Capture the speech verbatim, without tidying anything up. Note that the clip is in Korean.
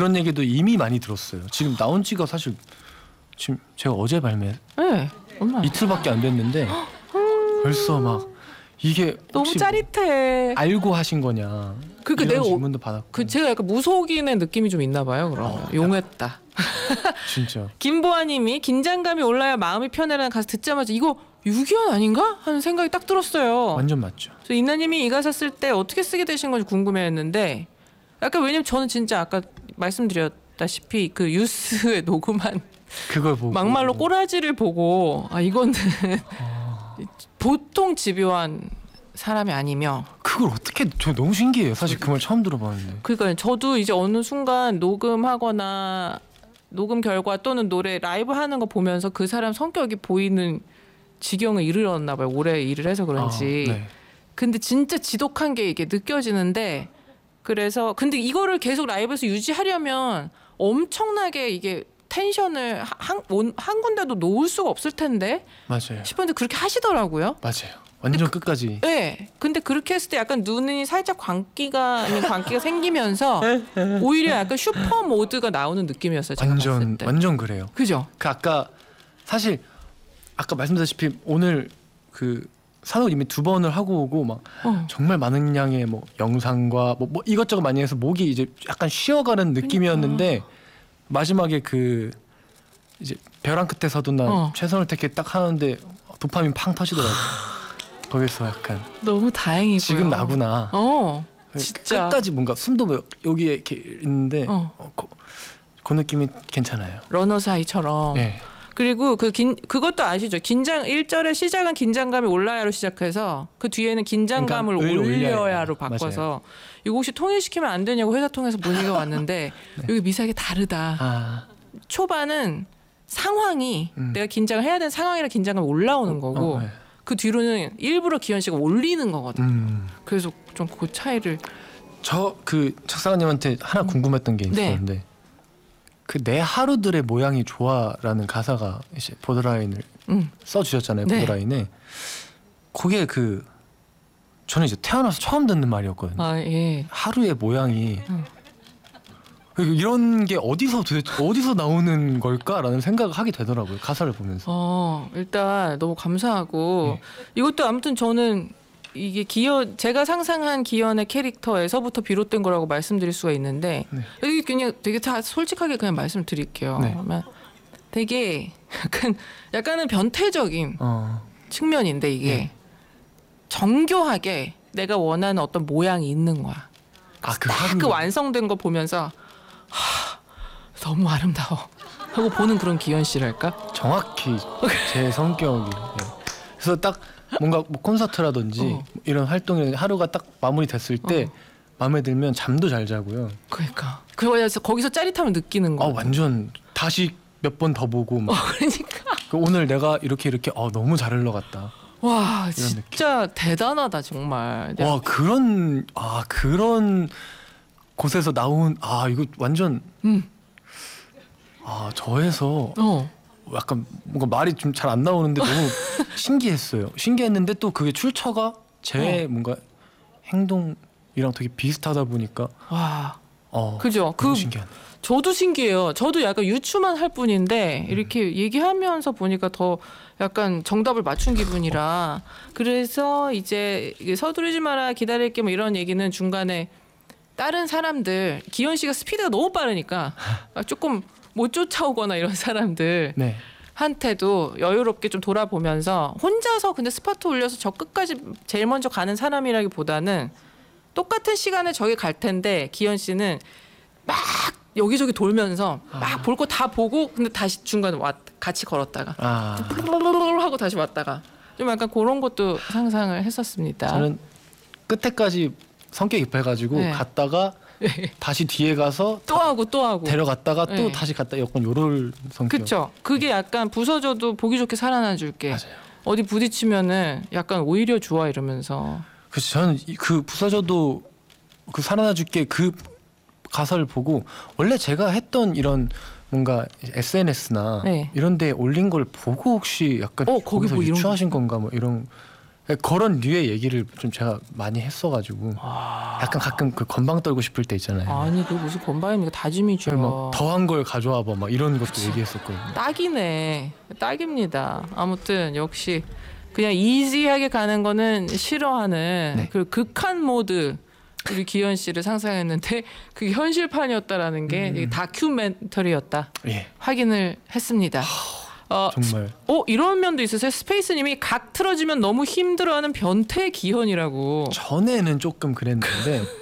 그런 얘기도 이미 많이 들었어요. 지금 나온 지가 사실 지금 제가 어제 발매 네, 얼마 이틀밖에 안 됐는데 벌써 막 이게 너무 짜릿해. 알고 하신 거냐? 그러니까 이런 내가 질문도 받았고. 그 제가 약간 무속인의 느낌이 좀 있나 봐요. 그러면 어, 용했다. 진짜. 김보아님이 긴장감이 올라야 마음이 편해라는 가사 듣자마자 이거 유기현 아닌가 하는 생각이 딱 들었어요. 완전 맞죠. 그래서 이나님이 이 가사 쓸 때 어떻게 쓰게 되신 건지 궁금해했는데, 약간 왜냐면 저는 진짜 아까 말씀드렸다시피 그 뉴스에 녹음한 그걸 보고 막말로 꼬라지를 보고 아 이거는 어... 보통 집요한 사람이 아니며. 그걸 어떻게 저 너무 신기해요. 사실 그 말 처음 들어봤는데. 그러니까 저도 이제 어느 순간 녹음하거나 녹음 결과 또는 노래 라이브 하는 거 보면서 그 사람 성격이 보이는 지경에 이르렀나 봐요. 오래 일을 해서 그런지. 아, 네. 근데 근데 진짜 지독한 게 이게 느껴지는데, 그래서 근데 이거를 계속 라이브에서 유지하려면 엄청나게 이게 텐션을 한, 한 군데도 놓을 수가 없을 텐데 맞아요. 싶었는데 그렇게 하시더라고요. 맞아요. 완전 그, 끝까지. 네. 근데 그렇게 했을 때 약간 눈이 살짝 광기가 아닌 광기가 생기면서 오히려 약간 슈퍼 모드가 나오는 느낌이었어요. 제가 봤을 완전 때. 완전 그래요. 그죠? 그 아까 사실 아까 말씀드렸다시피 오늘 그 산옥 이미 두 번을 하고 오고 막 어. 정말 많은 양의 뭐 영상과 뭐, 뭐 이것저것 많이 해서 목이 이제 약간 쉬어가는 느낌이었는데 그러니까. 마지막에 그 이제 벼랑 끝에서도 난 어. 최선을 택해 딱 하는데 도파민 팡 터지더라고요. 거기서 약간 너무 다행이고요. 지금 나구나. 어. 진짜. 끝까지 뭔가 숨도 뭐 여기에 이렇게 있는데 어. 어, 그, 그 느낌이 괜찮아요. 러너 사이처럼. 네. 그리고 그 긴 그것도 아시죠? 긴장 일 절의 시작은 긴장감이 올라야로 시작해서 그 뒤에는 긴장감을 그러니까 올려야로 바꿔서 맞아요. 이거 혹시 통일시키면 안 되냐고 회사 통해서 문의가 왔는데 네. 여기 미세하게 다르다. 아, 초반은 상황이 음. 내가 긴장을 해야 되는 상황이라 긴장감이 올라오는 거고 어, 네. 그 뒤로는 일부러 기현 씨가 올리는 거거든. 음. 그래서 좀 그 차이를. 저 그 작사가님한테 하나 궁금했던 게 네. 있었는데 그 내 하루들의 모양이 좋아라는 가사가 이제 보드라인을 음. 써주셨잖아요. 네. 보드라인에 그게 그 저는 이제 태어나서 처음 듣는 말이었거든요. 아 예. 하루의 모양이 음. 이런 게 어디서 도대체 어디서 나오는 걸까라는 생각을 하게 되더라고요. 가사를 보면서. 어 일단 너무 감사하고 네. 이것도 아무튼 저는 이게 기현 제가 상상한 기현의 캐릭터에서부터 비롯된 거라고 말씀드릴 수가 있는데 네. 여기 그냥 되게 다 솔직하게 그냥 말씀드릴게요. 네. 그러면 되게 약간 약간은 변태적인 어. 측면인데 이게 네. 정교하게 내가 원하는 어떤 모양이 있는 거야. 아, 그 딱 하루 그 완성된 거 보면서 하, 너무 아름다워 하고 보는 그런 기현 씨랄까? 정확히 제 성격이. 네. 그래서 딱 뭔가 뭐 콘서트라든지 어. 이런 활동이 하루가 딱 마무리됐을 때 어. 마음에 들면 잠도 잘 자고요. 그러니까 그래서 거기서 짜릿함을 느끼는 아 거야. 완전 다시 몇 번 더 보고 막 어, 그러니까 그 오늘 내가 이렇게 이렇게 어 너무 잘 흘러갔다. 와 진짜 대단하다 정말. 와 그런 아 그런 곳에서 나온 아 이거 완전 음. 아 저에서 어. 약간 뭔가 말이 좀 잘 안 나오는데 너무 신기했어요. 신기했는데 또 그게 출처가 제 어. 뭔가 행동이랑 되게 비슷하다 보니까 와 어 그죠? 너무 그 신기하네. 저도 신기해요. 저도 약간 유추만 할 뿐인데 이렇게 얘기하면서 보니까 더 약간 정답을 맞춘 기분이라. 그래서 이제 이게 서두르지 마라 기다릴게 뭐 이런 얘기는 중간에 다른 사람들 기현 씨가 스피드가 너무 빠르니까 조금 못 쫓아오거나 이런 사람들 네. 한테도 여유롭게 좀 돌아보면서 혼자서 근데 스파트 올려서 저 끝까지 제일 먼저 가는 사람이라기보다는 똑같은 시간에 저기 갈 텐데 기현 씨는 막 여기저기 돌면서 막 볼 거 다 보고 근데 다시 중간에 왔 같이 걸었다가 아 하고 다시 왔다가 좀 약간 그런 것도 상상을 했었습니다. 저는 끝에까지 성격이 급해가지고 네. 갔다가 다시 뒤에 가서 또 하고 또 하고 데려갔다가 또 네. 다시 갔다 약간 요럴 성격. 그쵸? 그게 약간 부서져도 보기 좋게 살아나 줄게. 맞아요. 어디 부딪히면은 약간 오히려 좋아 이러면서. 그래서 저는 이- 그 부서져도 그 살아나 줄게 그 가사를 보고 원래 제가 했던 이런 뭔가 에스엔에스나 네. 이런 데 올린 걸 보고 혹시 약간 어, 거기 거기서 뭐 이런 유추하신 건가 뭐 이런 그런 류의 얘기를 좀 제가 많이 했어가지고 아. 약간 가끔 그 건방 떨고 싶을 때 있잖아요. 아니 그 무슨 건방입니까? 다짐이죠. 막 더한 걸 가져와봐 막 이런 것도 그치. 얘기했었거든요. 딱이네. 딱입니다. 아무튼 역시 그냥 이지하게 가는 거는 싫어하는 네. 그 극한 모드 우리 기현 씨를 상상했는데 그게 현실판이었다라는 게 음. 이게 다큐멘터리였다. 예, 확인을 했습니다. 어, 정말 어 이런 면도 있으세요. 스페이스님이 각 틀어지면 너무 힘들어하는 변태 기현이라고. 전에는 조금 그랬는데